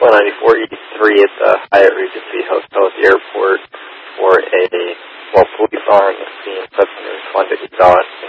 194E3 at the Hyatt Regency Hotel at the airport for police are on the scene. That's when we responded to Dot.